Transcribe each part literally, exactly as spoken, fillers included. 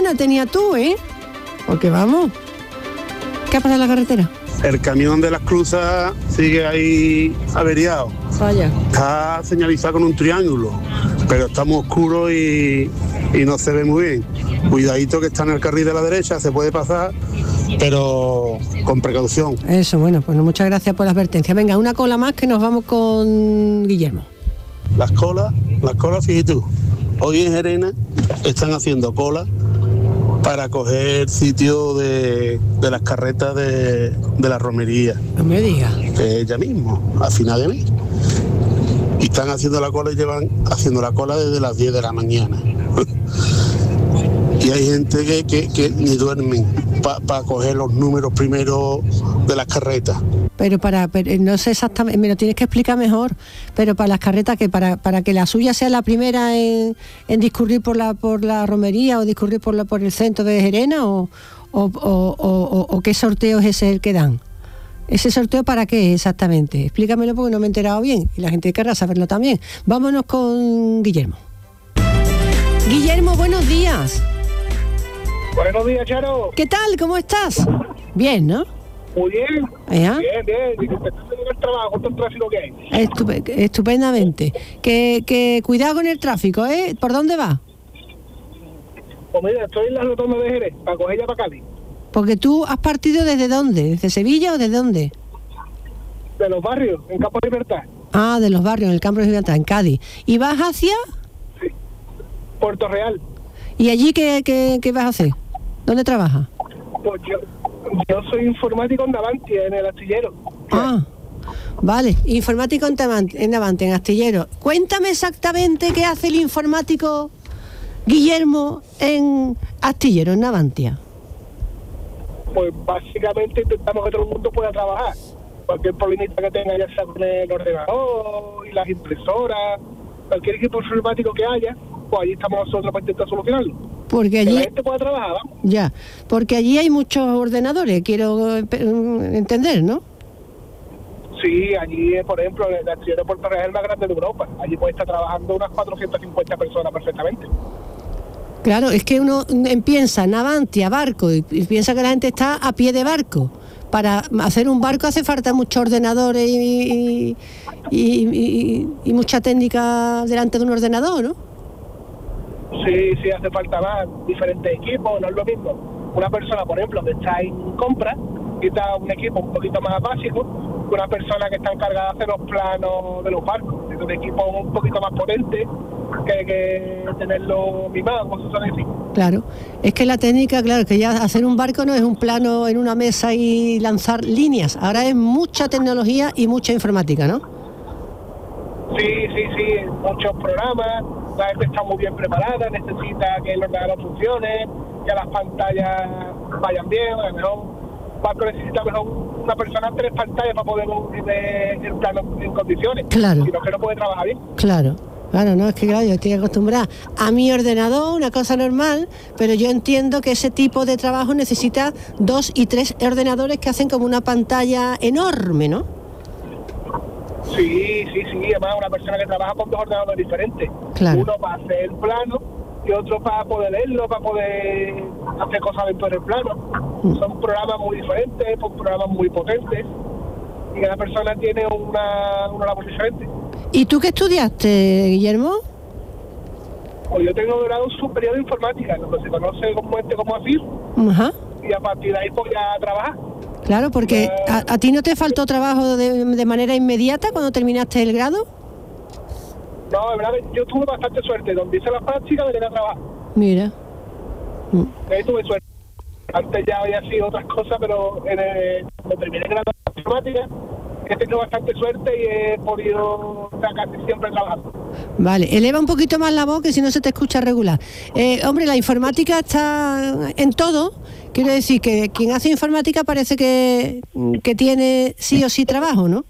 buena tenía tú, ¿eh? Porque vamos, ¿qué ha pasado en la carretera? El camión de las cruzas sigue ahí averiado. Vaya. Está señalizado con un triángulo, pero está muy oscuro y, y no se ve muy bien. Cuidadito que está en el carril de la derecha, se puede pasar, pero con precaución. Eso, bueno, pues muchas gracias por la advertencia. Venga, una cola más que nos vamos con Guillermo. Las colas, las colas, fíjate tú, hoy en Gerena están haciendo colas para coger sitio de, de las carretas de, de la romería. No me digas. Que es ya mismo, a final de mes. Y están haciendo la cola y llevan haciendo la cola desde las diez de la mañana. Y hay gente que, que, que ni duermen para pa coger los números primero de las carretas. Pero para, pero no sé exactamente, me lo tienes que explicar mejor, pero para las carretas, que para, para que la suya sea la primera en, en discurrir por la por la romería o discurrir por la por el centro de Gerena, o, o, o, o, o qué sorteo es ese el que dan. ¿Ese sorteo para qué exactamente? Explícamelo porque no me he enterado bien y la gente querrá saberlo también. Vámonos con Guillermo. Guillermo, buenos días. Buenos días, Charo. ¿Qué tal? ¿Cómo estás? Bien, ¿no? Muy bien. ¿Ya? Bien, bien. Empezando el trabajo, con todo el tráfico que hay. Estupe- estupendamente. Que, que cuidado con el tráfico, ¿eh? ¿Por dónde va? Pues mira, estoy en la rotonda de Jerez, para coger ya para Cádiz. Porque tú has partido ¿desde dónde? ¿Desde Sevilla o desde dónde? De los barrios, en Campo de Libertad. Ah, de los barrios, en el Campo de Gibraltar, en Cádiz. ¿Y vas hacia? Sí. Puerto Real. ¿Y allí qué, qué, qué vas a hacer? ¿Dónde trabajas? Pues yo, yo soy informático en Navantia, en el astillero. Ah, vale. Informático en Navantia, en Navantia, en Astillero. Cuéntame exactamente qué hace el informático Guillermo en Astillero, en Navantia. Pues básicamente intentamos que todo el mundo pueda trabajar. Cualquier problemita que tenga, ya sea con el ordenador y las impresoras, cualquier equipo informático que haya, pues allí estamos nosotros para intentar solucionarlo. Porque Que allí... la gente pueda trabajar, vamos. Ya, porque allí hay muchos ordenadores, quiero eh, pe- entender, ¿no? Sí, allí, eh, por ejemplo, el astillero de Puerto Real es el más grande de Europa. Allí puede estar trabajando unas cuatrocientas cincuenta personas perfectamente. Claro, es que uno mm, piensa Navantia, barco, y, y piensa que la gente está a pie de barco. Para hacer un barco hace falta muchos ordenadores y, y, y, y, y mucha técnica delante de un ordenador, ¿no? Sí, sí, hace falta más, diferentes equipos, no es lo mismo. Una persona, por ejemplo, que está en compra, y está un equipo un poquito más básico, que una persona que está encargada de hacer los planos de los barcos. Es un equipo un poquito más potente que, que tenerlo mimado, como se suele decir. Claro, es que la técnica, claro, que ya hacer un barco no es un plano en una mesa y lanzar líneas, ahora es mucha tecnología y mucha informática, ¿no? Sí, sí, sí, muchos programas, la gente está muy bien preparada, necesita que el ordenador funcione, que las pantallas vayan bien, a lo mejor un barco necesita mejor una persona tres pantallas para poder ver el plano en condiciones, Claro. sino que no puede trabajar bien. Claro, claro, no, es que claro, yo estoy acostumbrada a mi ordenador, una cosa normal, pero yo entiendo que ese tipo de trabajo necesita dos y tres ordenadores que hacen como una pantalla enorme, ¿no? Sí, sí, sí, además una persona que trabaja con dos ordenadores diferentes. Claro. Uno para hacer el plano y otro para poder leerlo, para poder hacer cosas dentro del plano. Mm. Son programas muy diferentes, son programas muy potentes y cada persona tiene una, una labor diferente. ¿Y tú qué estudiaste, Guillermo? Pues yo tengo grado superior de informática, lo que se conoce comúnmente como AFIR, Ajá. y a partir de ahí pues ya a trabajar. Claro, porque a, a ti no te faltó trabajo de, de manera inmediata cuando terminaste el grado. No, de verdad, yo tuve bastante suerte. Donde hice la práctica, me quedé a trabajar. Mira. Mm. Ahí tuve suerte. Antes ya había sido otras cosas, pero en el, cuando terminé el grado de informática, he tenido bastante suerte y he podido estar casi siempre trabajando. Vale, eleva un poquito más la voz que si no se te escucha regular. Eh, hombre, la informática está en todo. Quiero decir que quien hace informática parece que, que tiene sí o sí trabajo, ¿no?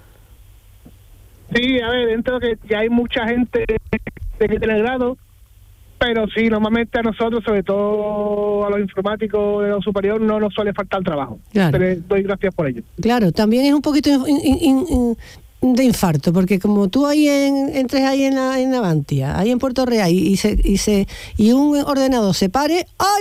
Sí, a ver, dentro de que ya hay mucha gente que tiene el grado, pero sí, normalmente a nosotros, sobre todo a los informáticos de lo superior, no nos suele faltar trabajo. Claro. Te doy gracias por ello. Claro, también es un poquito in- in- in- in- de infarto, porque como tú ahí en, entres ahí en, la, en Navantia, ahí en Puerto Real, y, y, se, y, se, y un ordenador se pare, ¡ay!